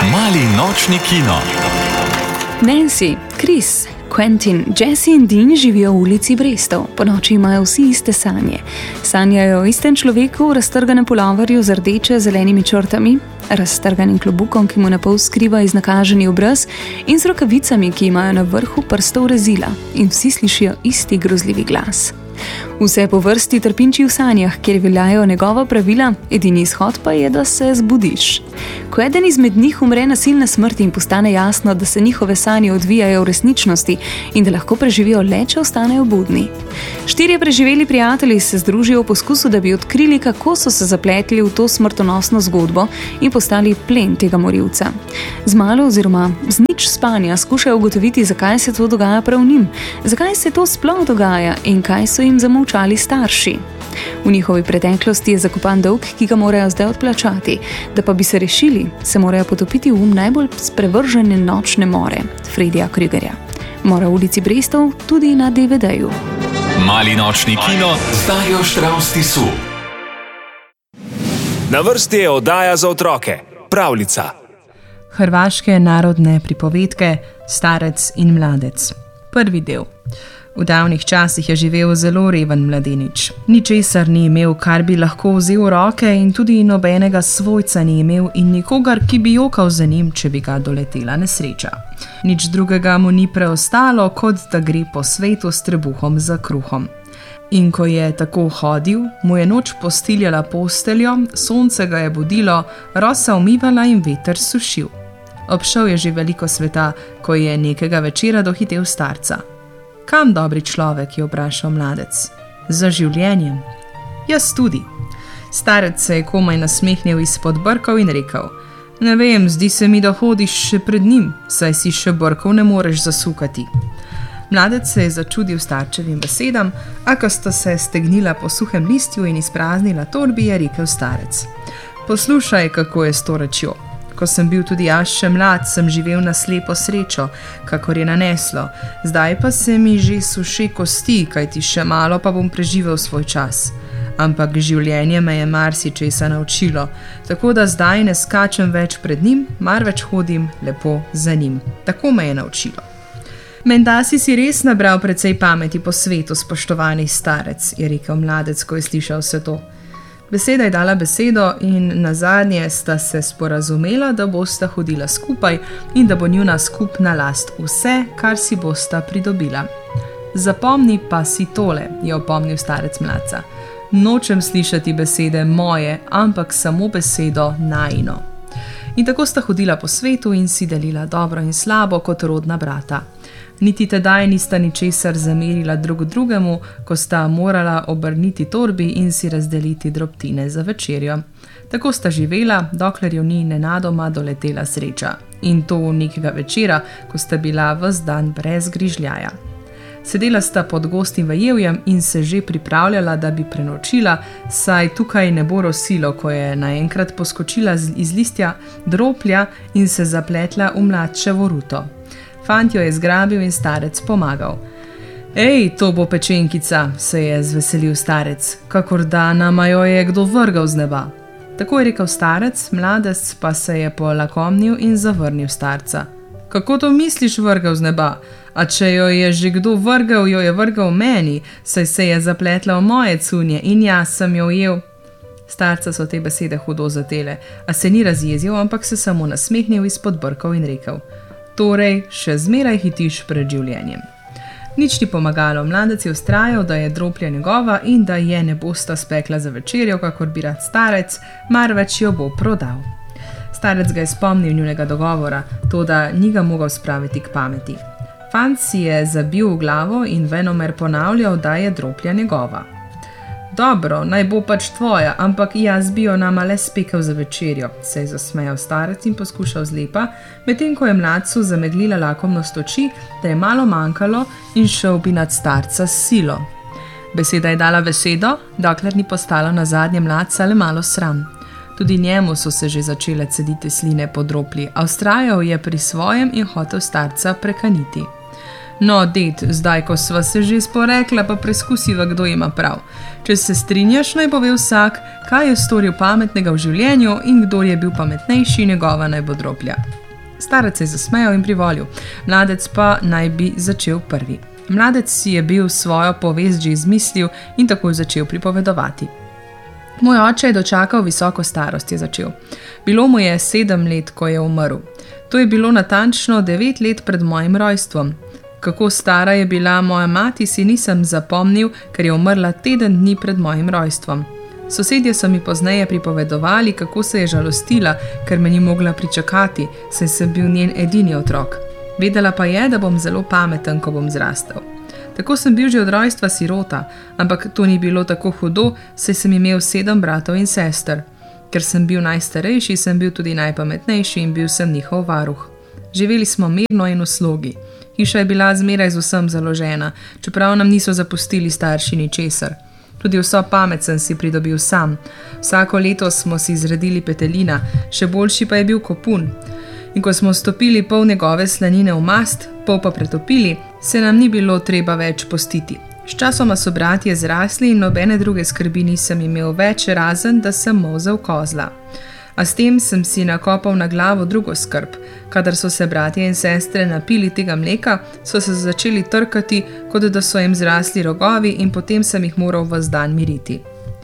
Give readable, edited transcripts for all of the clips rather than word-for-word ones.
Mali nočni kino. Nancy, Chris, Quentin, Jesse in Dean živijo v ulici Brestov. Po noči imajo vsi iste sanje. Sanjajo o istem človeku, raztrganem puloverju z rdeče-zelenimi črtami, raztrganim klobukom, ki mu napol skriva iznakaženi obraz, in z rokavicami, ki imajo na vrhu prstov rezila. In vsi slišijo isti grozljivi glas. Vse po vrsti trpinči v sanjah, kjer veljajo njegova pravila, edini izhod pa je, da se zbudiš. Ko eden izmed njih umre nasilne smrti in postane jasno, da se njihove sanje odvijajo v resničnosti in da lahko preživijo le, če ostanejo budni. 4 preživeli prijatelji se združijo v poskusu, da bi odkrili, kako so se zapletli v to smrtonosno zgodbo in postali plen tega morilca. Z malo oziroma z nič spanja skušajo ugotoviti, zakaj se to dogaja prav njim, zakaj se to sploh dogaja in kaj so jim zamolčali starši. V njihovi preteklosti je zakopan dolg, ki ga morajo zdaj odplačati. Da pa bi se rešili, se morajo potopiti v najbolj sprevržene nočne more Freddyja Kruegerja. Mora v ulici Brestov tudi na DVD-ju. Mali nočni kino z Darjo Štravs Tisu. Na vrsti je oddaja za otroke, pravljica. Hrvaške narodne pripovedke Starec in mladec. Prvi del. V davnih časih je živel zelo reven mladenič. Ničesar ni imel, kar bi lahko vzel v roke, in tudi nobenega svojca ni imel in nikogar, ki bi jokal za njim, če bi ga doletela nesreča. Nič drugega mu ni preostalo, kot da gre po svetu s trebuhom za kruhom. In ko je tako hodil, mu je noč postiljala posteljo, sonce ga je budilo, rosa umivala in veter sušil. Obšel je že veliko sveta, ko je nekega večera dohitel starca. Kam, dobri človek, je vprašal mladec. Za življenjem. Jaz tudi. Starec se je komaj nasmehnil izpod brkov in rekel: Ne vem, zdi se mi, da hodiš še pred njim, saj si še brkov ne moreš zasukati. Mladec se je začudil starčevim besedam, a ko sta se stegnila po suhem listju in izpraznila torbi, je rekel starec: Poslušaj, kako je s to rečjo. Ko sem bil tudi jaz še mlad, sem živel na slepo srečo, kakor je naneslo. Zdaj pa se mi že suše kosti, kajti še malo pa bom preživel svoj čas. Ampak življenje me je marsičesa naučilo, tako da zdaj ne skačem več pred njim, marveč hodim lepo za njim. Tako me je naučilo. Menda si res nabral precej pameti po svetu, spoštovani starec, je rekel mladec, ko je slišal vse to. Beseda je dala besedo in nazadnje sta se sporazumela, da bosta hodila skupaj in da bo njuna skupna last vse, kar si bosta pridobila. Zapomni pa si tole, je opomnil starec mladca. Nočem slišati besede moje, ampak samo besedo najino. In tako sta hodila po svetu in si delila dobro in slabo kot rodna brata. Niti tedaj nista ničesar zamerila drug drugemu, ko sta morala obrniti torbi in si razdeliti drobtine za večerjo. Tako sta živela, dokler jo ni nenadoma doletela sreča. In to nekega večera, ko sta bila ves dan brez grižljaja. Sedela sta pod gostim vejevjem in se že pripravljala, da bi prenočila, saj tukaj ne bo rosilo, ko je naenkrat poskočila iz listja droplja in se zapletla v mladčevo ruto. Fant jo je zgrabil in starec pomagal. Ej, to bo pečenkica, se je zveselil starec, kakor da nama jo je kdo vrgal z neba. Tako je rekel starec, mladec pa se je polakomnil in zavrnil starca. Kako to misliš, vrgal z neba? A če jo je že kdo vrgal, jo je vrgal meni, saj se je zapletla v moje cunje in jaz sem jo ujel. Starca so te besede hudo zatele, a se ni razjezil, ampak se samo nasmehnil izpod brkov in rekel: Torej, še zmeraj hitiš pred življenjem. Nič ni pomagalo, mladec je vztrajal, da je droplja njegova in da je ne bosta spekla za večerjo, kakor bi rad starec, marveč jo bo prodal. Starec ga je spomnil njunega dogovora, toda ni ga mogel spraviti k pameti. Fant si je zabil v glavo in venomer ponavljal, da je droplja njegova. Dobro, naj bo pač tvoja, ampak jaz bi jo nama le spekel za večerjo, se je zasmejal starec in poskušal zlepa, medtem ko je mladcu zameglila lakomnost oči, da je malo manjkalo in šel bi nad starca s silo. Beseda je dala besedo, dokler ni postalo na zadnje mladca le malo sram. Tudi njemu so se že začele cediti sline po droplji, a vztrajal je pri svojem in hotel starca prekaniti. No, ded, zdaj, ko sva se že sporekla, pa preskusiva, kdo ima prav. Če se strinjaš, naj pove vsak, kaj je storil pametnega v življenju in kdo je bil pametnejši, njegova naj bo droplja. Starec se je zasmejal in privolil, mladec pa naj bi začel prvi. Mladec si je bil svojo povest že izmislil in takoj začel pripovedovati. Moj oče je dočakal visoko starost, je začel. Bilo mu je 7 let, ko je umrl. To je bilo natančno 9 let pred mojim rojstvom. Kako stara je bila moja mati, si nisem zapomnil, ker je umrla teden dni pred mojim rojstvom. Sosedje so mi pozneje pripovedovali, kako se je žalostila, ker me ni mogla pričakati, saj sem bil njen edini otrok. Vedela pa je, da bom zelo pameten, ko bom zrastel. Tako sem bil že od rojstva sirota, ampak to ni bilo tako hudo, saj sem imel 7 bratov in sester. Ker sem bil najstarejši, sem bil tudi najpametnejši in bil sem njihov varuh. Živeli smo mirno in v slogi. Hiša je bila zmeraj z vsem založena, čeprav nam niso zapustili starši ničesar. Tudi vso pamet sem si pridobil sam. Vsako leto smo si zredili petelina, še boljši pa je bil kopun. In ko smo stopili pol njegove slanine v mast, pol pa pretopili, se nam ni bilo treba več postiti. Sčasoma so bratje zrasli in nobene druge skrbi nisem imel več, razen da sem molzel kozla. A s tem sem si nakopal na glavo drugo skrb. Kadar so se bratje in sestre napili tega mleka, so se začeli trkati, kot da so jim zrasli rogovi in potem sem jih moral ves dan miriti.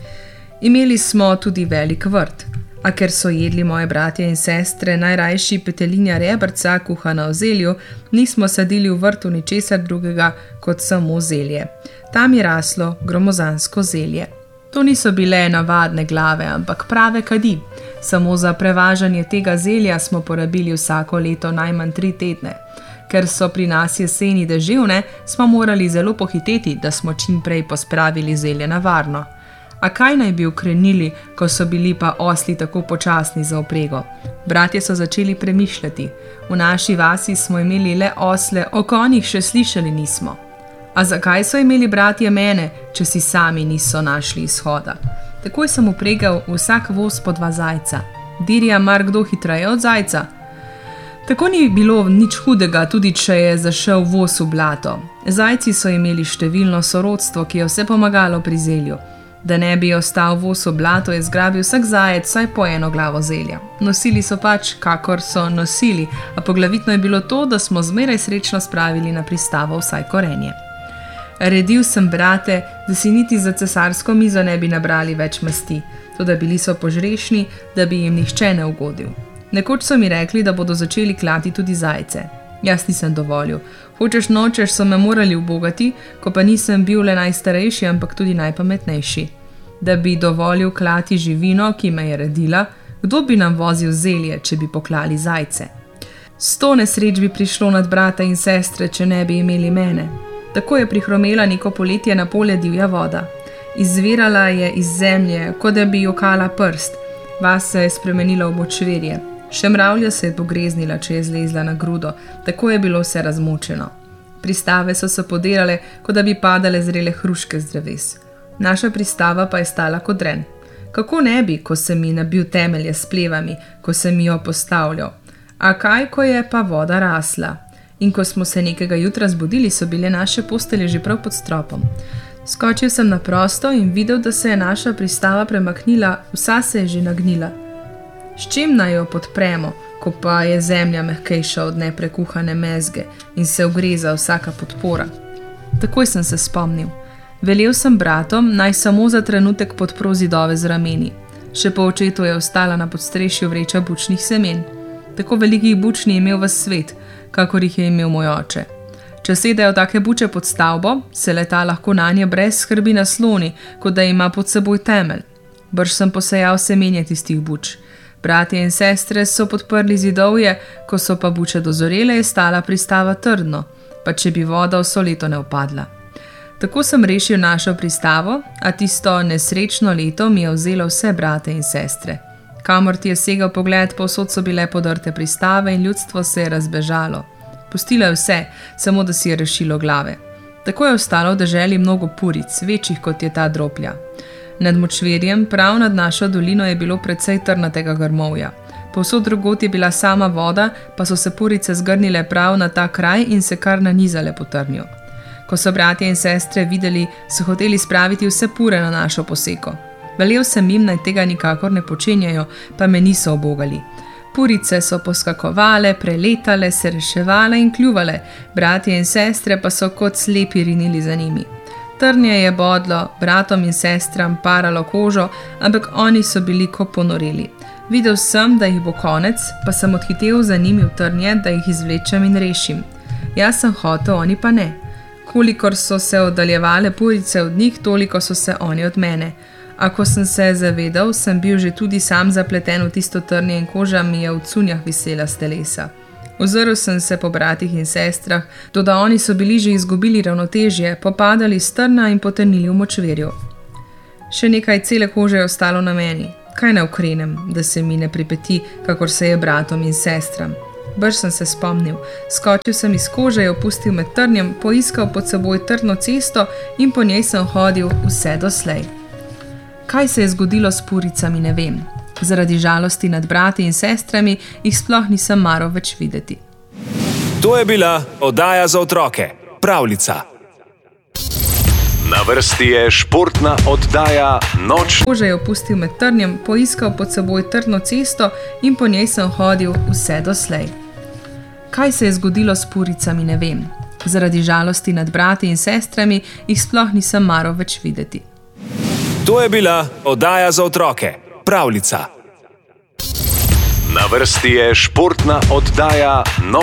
Imeli smo tudi velik vrt, a ker so jedli moje bratje in sestre najrajši petelinja rebrca kuhana v zelju, nismo sadili v vrtu ničesar drugega kot samo zelje. Tam je raslo gromozansko zelje. To niso bile navadne glave, ampak prave kadi. Samo za prevažanje tega zelja smo porabili vsako leto najmanj 3 tedne. Ker so pri nas jeseni deževne, smo morali zelo pohiteti, da smo čim prej pospravili zelje na varno. A kaj naj bi ukrenili, ko so bili pa osli tako počasni za oprego? Bratje so začeli premišljati. V naši vasi smo imeli le osle, o konjih še slišali nismo. A zakaj so imeli bratje mene, če si sami niso našli izhoda? Takoj sem upregal vsak voz po 2 zajca. Dirja mar kdo hitreje od zajca? Tako ni bilo nič hudega, tudi če je zašel voz v blato. Zajci so imeli številno sorodstvo, ki je vse pomagalo pri zelju. Da ne bi ostal voz v blato, je zgrabil vsak zajec vsaj po 1 glavo zelja. Nosili so pač, kakor so nosili, a poglavitno je bilo to, da smo zmeraj srečno spravili na pristavo vsaj korenje. Redil sem brate, da si niti za cesarsko mizo ne bi nabrali več masti, toda bili so požrešni, da bi jim nihče ne ugodil. Nekoč so mi rekli, da bodo začeli klati tudi zajce. Jaz nisem dovolil. Hočeš nočeš so me morali ubogati, ko pa nisem bil le najstarejši, ampak tudi najpametnejši. Da bi dovolil klati živino, ki me je redila, kdo bi nam vozil zelje, če bi poklali zajce? 100 nesreč bi prišlo nad brata in sestre, če ne bi imeli mene. Tako je prihromela neko poletje na polje divja voda. Izvirala je iz zemlje, kot da bi jokala prst. Vas se je spremenila v močvirje. Še mravlja se je pogreznila, če je zlezla na grudo. Tako je bilo vse razmočeno. Pristave so se podirale, kot da bi padale zrele hruške z dreves. Naša pristava pa je stala kot dren. Kako ne bi, ko sem mi nabil temelje s plevami, ko sem jo postavljal? A kaj, ko je pa voda rasla? In ko smo se nekega jutra zbudili, so bile naše postelje že prav pod stropom. Skočil sem na prosto in videl, da se je naša pristava premaknila, vsa se je že nagnila. S čim naj jo podpremo, ko pa je zemlja mehkejša od neprekuhane mezge in se ugreza vsaka podpora? Takoj sem se spomnil. Velel sem bratom, naj samo za trenutek podpro zidove z rameni. Še po očetu je ostala na podstrešju vreča bučnih semen. Tako velikih buč ni imel ves svet, kakor jih je imel moj oče. Če sedajo take buče pod stavbo, se leta lahko nanje brez skrbi nasloni, kot da ima pod seboj temelj. Brž sem posejal semenje tistih buč. Bratje in sestre so podprli zidovje, ko so pa buče dozorele, je stala pristava trdno, pa če bi voda vso leto ne upadla. Tako sem rešil našo pristavo, a tisto nesrečno leto mi je vzelo vse brate in sestre. Kamor ti je segal pogled, povsod so bile podrte pristave in ljudstvo se je razbežalo. Pustilo je vse, samo da si je rešilo glave. Tako je ostalo v deželi mnogo puric, večjih kot je ta droplja. Nad močvirjem, prav nad našo dolino, je bilo precej trnatega grmovja. Povsod drugod je bila sama voda, pa so se purice zgrnile prav na ta kraj in se kar nanizale po trnju. Ko so bratje in sestre videli, so hoteli spraviti vse pure na našo poseko. Velel sem jim, naj tega nikakor ne počenjajo, pa me niso obogali. Purice so poskakovale, preletale, se reševale in kljuvale, bratje in sestre pa so kot slepi rinili za njimi. Trnje je bodlo, bratom in sestram paralo kožo, ampak oni so bili ko ponoreli. Videl sem, da jih bo konec, pa sem odhitel za njimi v trnje, da jih izvlečem in rešim. Jaz sem hotel, oni pa ne. Kolikor so se oddaljevale purice od njih, toliko so se oni od mene. A ko sem se zavedal, sem bil že tudi sam zapleten v tisto trnje in koža mi je v cunjah visela s telesa. Ozrl sem se po bratih in sestrah, toda oni so bili že izgubili ravnotežje, popadali s trna in potrnili v močvirju. Še nekaj cele kože je ostalo na meni. Kaj ne ukrenem, da se mi ne pripeti, kakor se je bratom in sestram? Brž sem se spomnil. Skočil sem iz kože, jo pustil med trnjem, poiskal pod seboj trdno cesto in po njej sem hodil vse doslej. Kaj se je zgodilo s puricami, ne vem. Zaradi žalosti nad brati in sestrami jih sploh nisem maral več videti. To je bila oddaja za otroke, Pravljica. Na vrsti je športna oddaja Noč. Kože je opustil med trnjem, poiskal pod seboj trdno cesto in po njej sem hodil vse doslej. Kaj se je zgodilo s puricami, ne vem. Zaradi žalosti nad brati in sestrami jih sploh nisem maral več videti. To je bila oddaja za otroke, Pravljica. Na vrsti je športna oddaja Noč.